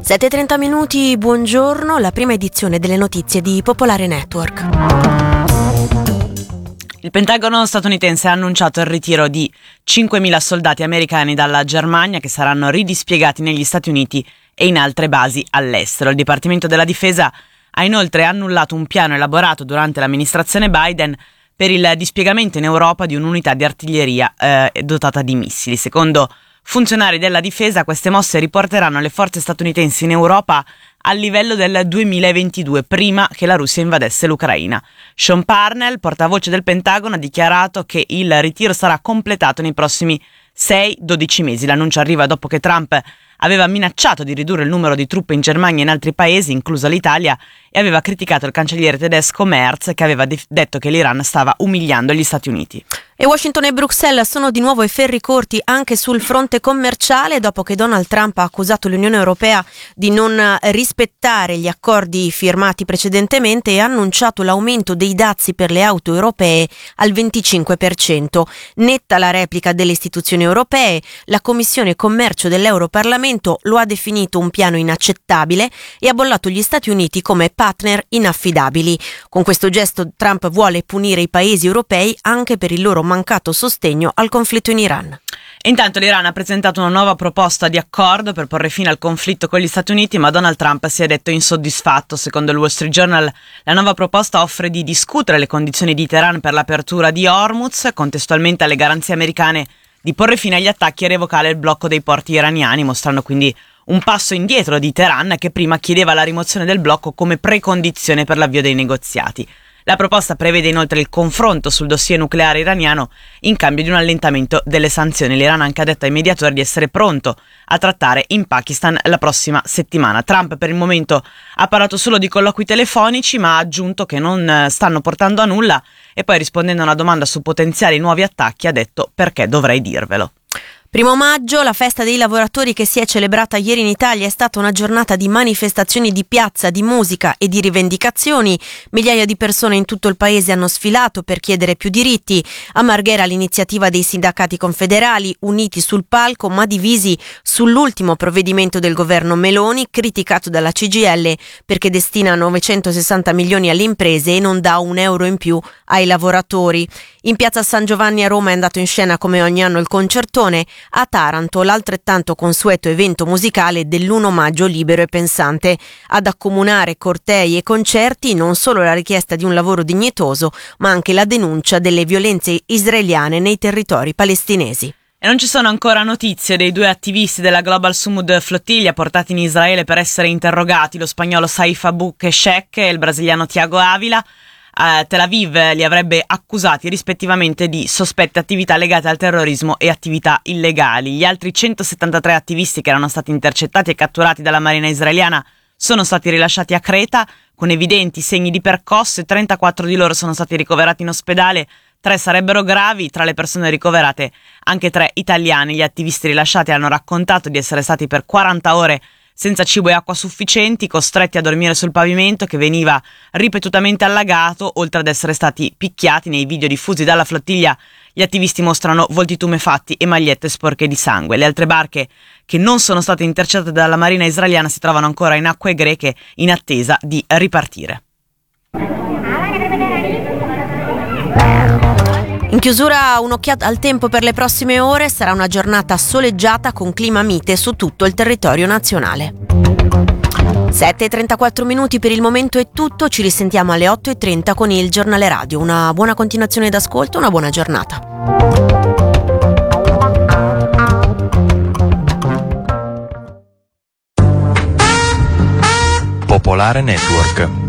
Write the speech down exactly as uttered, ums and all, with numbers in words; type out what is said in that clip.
sette e trenta minuti, buongiorno, la prima edizione delle notizie di Popolare Network. Il Pentagono statunitense ha annunciato il ritiro di cinquemila soldati americani dalla Germania che saranno ridispiegati negli Stati Uniti e in altre basi all'estero. Il Dipartimento della Difesa ha inoltre annullato un piano elaborato durante l'amministrazione Biden per il dispiegamento in Europa di un'unità di artiglieria eh, dotata di missili. Secondo funzionari della difesa, queste mosse riporteranno le forze statunitensi in Europa al livello del duemilaventidue, prima che la Russia invadesse l'Ucraina. Sean Parnell, portavoce del Pentagono, ha dichiarato che il ritiro sarà completato nei prossimi sei dodici mesi. L'annuncio arriva dopo che Trump aveva minacciato di ridurre il numero di truppe in Germania e in altri paesi, inclusa l'Italia, e aveva criticato il cancelliere tedesco Merz, che aveva de- detto che l'Iran stava umiliando gli Stati Uniti. E Washington e Bruxelles sono di nuovo ai ferri corti anche sul fronte commerciale dopo che Donald Trump ha accusato l'Unione Europea di non rispettare gli accordi firmati precedentemente e ha annunciato l'aumento dei dazi per le auto europee al venticinque per cento. Netta la replica delle istituzioni europee, la Commissione Commercio dell'Europarlamento lo ha definito un piano inaccettabile e ha bollato gli Stati Uniti come partner inaffidabili. Con questo gesto Trump vuole punire i paesi europei anche per il loro mancato sostegno al conflitto in Iran. Intanto l'Iran ha presentato una nuova proposta di accordo per porre fine al conflitto con gli Stati Uniti, ma Donald Trump si è detto insoddisfatto. Secondo il Wall Street Journal, la nuova proposta offre di discutere le condizioni di Teheran per l'apertura di Hormuz, contestualmente alle garanzie americane di porre fine agli attacchi e revocare il blocco dei porti iraniani, mostrando quindi un passo indietro di Teheran, che prima chiedeva la rimozione del blocco come precondizione per l'avvio dei negoziati. La proposta prevede inoltre il confronto sul dossier nucleare iraniano in cambio di un allentamento delle sanzioni. L'Iran ha anche detto ai mediatori di essere pronto a trattare in Pakistan la prossima settimana. Trump per il momento ha parlato solo di colloqui telefonici, ma ha aggiunto che non stanno portando a nulla, e poi, rispondendo a una domanda su potenziali nuovi attacchi, ha detto: perché dovrei dirvelo. Primo maggio, la festa dei lavoratori che si è celebrata ieri in Italia è stata una giornata di manifestazioni di piazza, di musica e di rivendicazioni. Migliaia di persone in tutto il paese hanno sfilato per chiedere più diritti. A Marghera l'iniziativa dei sindacati confederali, uniti sul palco ma divisi sull'ultimo provvedimento del governo Meloni, criticato dalla C G I L perché destina novecentosessanta milioni alle imprese e non dà un euro in più ai lavoratori. In piazza San Giovanni a Roma è andato in scena come ogni anno il concertone. A Taranto l'altrettanto consueto evento musicale dell'primo maggio libero e pensante. Ad accomunare cortei e concerti non solo la richiesta di un lavoro dignitoso, ma anche la denuncia delle violenze israeliane nei territori palestinesi. E non ci sono ancora notizie dei due attivisti della Global Sumud Flottiglia portati in Israele per essere interrogati, lo spagnolo Saif Abu Keshek e il brasiliano Thiago Avila. Uh, Tel Aviv li avrebbe accusati rispettivamente di sospette attività legate al terrorismo e attività illegali. Gli altri centosettantatré attivisti che erano stati intercettati e catturati dalla marina israeliana sono stati rilasciati a Creta con evidenti segni di percosse. trentaquattro di loro sono stati ricoverati in ospedale, tre sarebbero gravi. Tra le persone ricoverate anche tre italiani. Gli attivisti rilasciati hanno raccontato di essere stati per quaranta ore senza cibo e acqua sufficienti, costretti a dormire sul pavimento che veniva ripetutamente allagato. Oltre ad essere stati picchiati, nei video diffusi dalla flottiglia gli attivisti mostrano volti tumefatti e magliette sporche di sangue. Le altre barche che non sono state intercettate dalla marina israeliana si trovano ancora in acque greche in attesa di ripartire. In chiusura un'occhiata al tempo per le prossime ore. Sarà una giornata soleggiata con clima mite su tutto il territorio nazionale. sette e trentaquattro minuti per il momento è tutto, ci risentiamo alle otto e trenta con il giornale radio. Una buona continuazione d'ascolto, una buona giornata. Popolare Network.